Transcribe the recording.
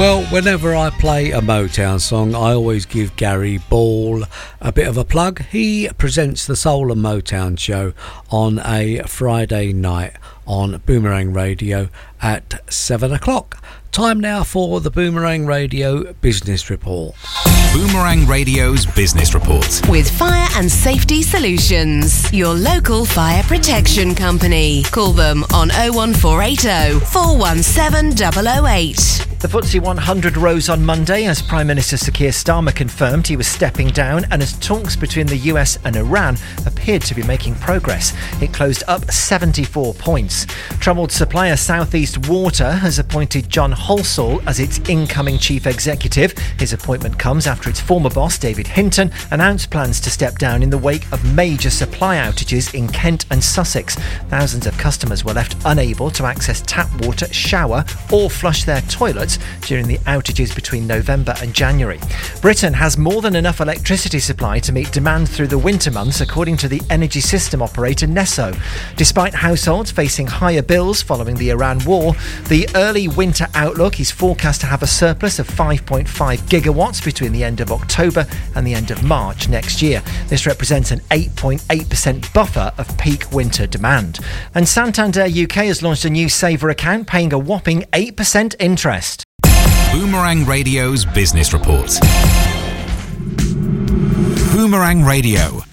Well, whenever I play a Motown song, I always give Gary Ball a bit of a plug. He presents the Soul and Motown show on a Friday night on Boomerang Radio at 7 o'clock. Time now for the Boomerang Radio Business Report. Boomerang Radio's Business Report. With Fire and Safety Solutions, your local fire protection company. Call them on 01480 417 008. The FTSE 100 rose on Monday as Prime Minister Sir Keir Starmer confirmed he was stepping down, and as talks between the US and Iran appeared to be making progress. It closed up 74 points. Troubled supplier South East Water has appointed John Halsall as its incoming chief executive. His appointment comes after its former boss, David Hinton, announced plans to step down in the wake of major supply outages in Kent and Sussex. Thousands of customers were left unable to access tap water, shower or flush their toilets during the outages between November and January. Britain has more than enough electricity supply to meet demand through the winter months, according to the energy system operator NESO. Despite households facing higher bills following the Iran war, the early winter outlook is forecast to have a surplus of 5.5 gigawatts between the end of October and the end of March next year. This represents an 8.8% buffer of peak winter demand. And Santander UK has launched a new saver account paying a whopping 8% interest. Boomerang Radio's Business Report. Boomerang Radio.